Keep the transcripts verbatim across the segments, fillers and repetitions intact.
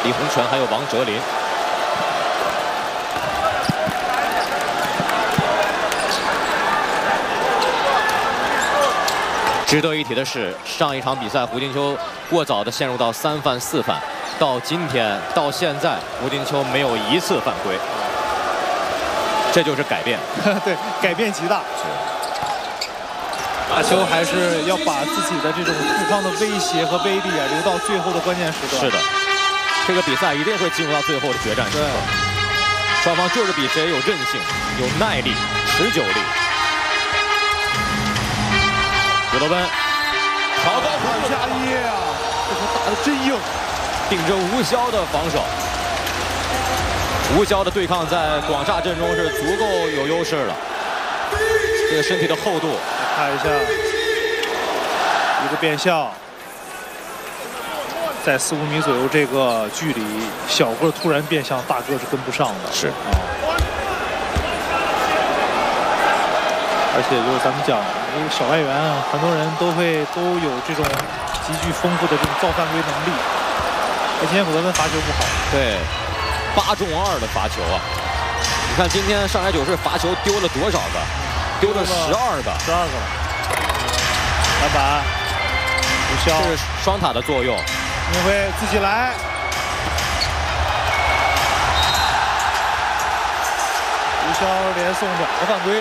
李洪权还有王哲林。值得一提的是，上一场比赛胡金秋过早的陷入到三犯四犯，到今天到现在，胡金秋没有一次犯规，这就是改变。 对，改变极大。大邱还是要把自己的这种对方的威胁和威力啊留到最后的关键时刻。 是的，这个比赛一定会进入到最后的决战时刻。双方就是比谁有韧性、有耐力、持久力。古德温，超高二加一啊！这球打得真硬， 顶着吴潇的防守。吴潇的对抗在广厦阵中是足够有优势了。这个身体的厚度， 看一下一个变向，在四五米左右这个距离，小个突然变向，大个是跟不上的。 是啊，而且就是咱们讲。这个小外援啊，很多人都会都有这种极具丰富的这种造犯规能力。而今天古德温罚球不好， 对，八中二的罚球啊！你看今天上海九市罚球丢了多少个？丢了十二个， 十二个了。篮板，吴潇， 这是双塔的作用。 明辉自己来，吴潇连送两个犯规。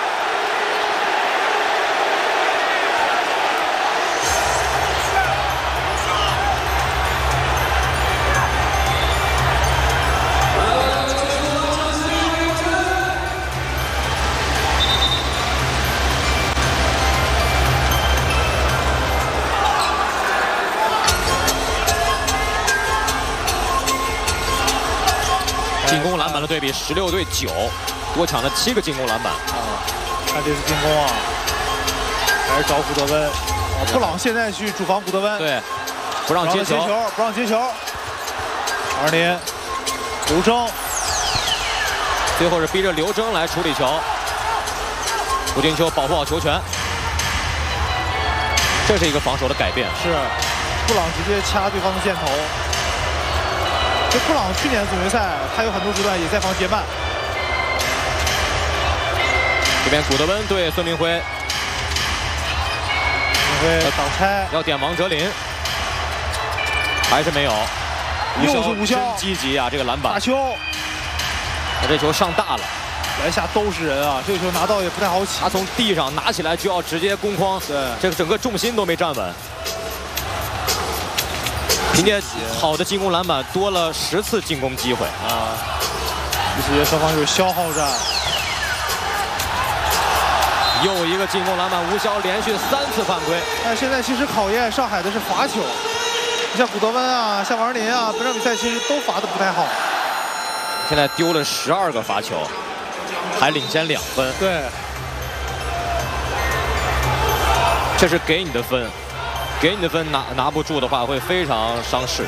进攻篮板的对比十六对九，多抢了七个进攻篮板啊！看这是进攻啊，还是找古德温。啊，布朗现在去主防古德温， 对，不让接球， 不让接球。二连刘铮， 最后是逼着刘铮来处理球。胡金秋保护好球权，这是一个防守的改变。 是，布朗直接掐对方的箭头。这布朗去年总决赛，他有很多时段也在防杰曼。 这边古德温对孙明辉， 明辉挡拆， 要点王哲林，还是没有。 又是吴潇， 真积极啊！这个篮板， 大邱， 他这球上大了， 篮下都是人啊！这个球拿到也不太好起， 他从地上拿起来就要直接攻框， 对， 这个整个重心都没站稳。凭借好的进攻篮板，多了十次进攻机会啊！这些双方就是消耗战。 又一个进攻篮板，吴潇连续三次犯规。 但现在其实考验上海的是罚球，你像古德温啊，像王林啊，本场比赛其实都罚的不太好。 现在丢了十二个罚球，还领先两分。 对， 这是给你的分。给你的分拿拿不住的话，会非常伤势。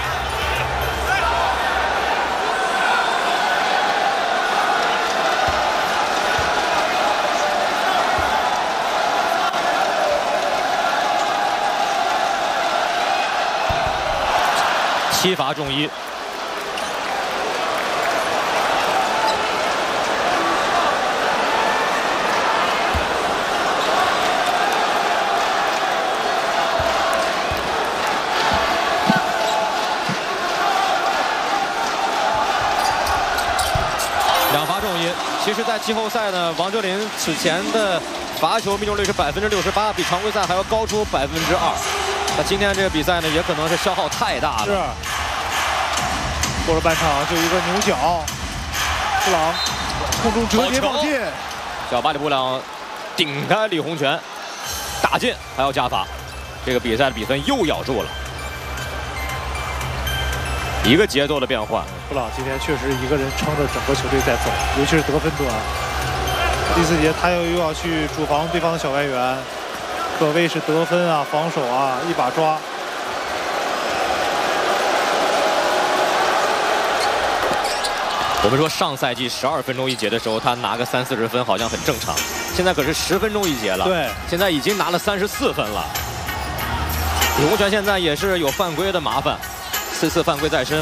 七罚中一。两罚中一。其实，在季后赛呢，王哲林此前的罚球命中率是百分之六十八，比常规赛还要高出百分之二。那今天这个比赛呢，也可能是消耗太大了。 是。过了半场就一个牛角，布朗空中折叠放进， 小巴里布朗顶开李洪权，打进还要加罚。这个比赛的比分又咬住了。一个节奏的变换， 布朗今天确实一个人撑着整个球队在走，尤其是得分端。第四节他又又要去主防对方的小外援，可谓是得分啊、防守啊一把抓。 我们说上赛季十二分钟一节的时候，他拿个三四十分好像很正常，现在可是十分钟一节了。 对， 现在已经拿了三十四分了。李洪权现在也是有犯规的麻烦，四次犯规在身。